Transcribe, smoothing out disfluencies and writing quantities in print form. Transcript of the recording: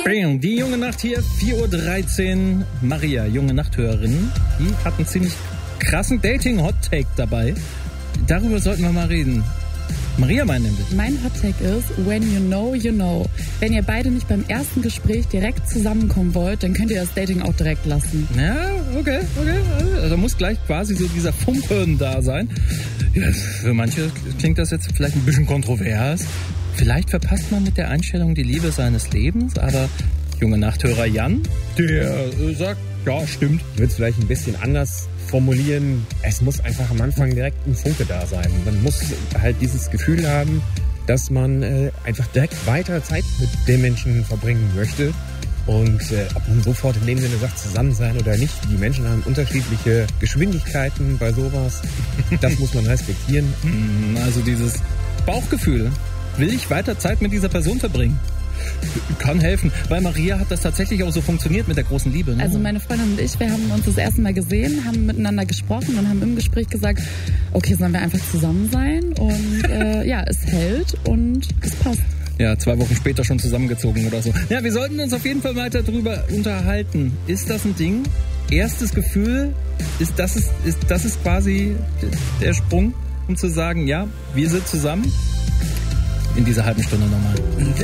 Die junge Nacht hier, 4.13 Uhr. Maria, junge Nachthörerin, die hat einen ziemlich krassen Dating-Hot-Take dabei. Darüber sollten wir mal reden. Maria, mein Hot-Take ist, when you know, you know. Wenn ihr beide nicht beim ersten Gespräch direkt zusammenkommen wollt, dann könnt ihr das Dating auch direkt lassen. Ja, okay. Also muss gleich quasi so dieser Funkhirn da sein. Ja, für manche klingt das jetzt vielleicht ein bisschen kontrovers. Vielleicht verpasst man mit der Einstellung die Liebe seines Lebens, aber junge Nachthörer Jan, der sagt, ja, stimmt. Ich würde es vielleicht ein bisschen anders formulieren. Es muss einfach am Anfang direkt ein Funke da sein. Man muss halt dieses Gefühl haben, dass man einfach direkt weiter Zeit mit dem Menschen verbringen möchte. Und ob man sofort in dem Sinne sagt, zusammen sein oder nicht, die Menschen haben unterschiedliche Geschwindigkeiten bei sowas. Das muss man respektieren. Also dieses Bauchgefühl. Will ich weiter Zeit mit dieser Person verbringen? Kann helfen. Bei Maria hat das tatsächlich auch so funktioniert mit der großen Liebe. Ne? Also meine Freundin und ich, wir haben uns das erste Mal gesehen, haben miteinander gesprochen und haben im Gespräch gesagt, okay, sollen wir einfach zusammen sein? Und ja, es hält und es passt. Ja, 2 Wochen später schon zusammengezogen oder so. Ja, wir sollten uns auf jeden Fall weiter drüber unterhalten. Ist das ein Ding? Erstes Gefühl, das ist quasi der Sprung, um zu sagen, ja, wir sind zusammen? In dieser halben Stunde nochmal.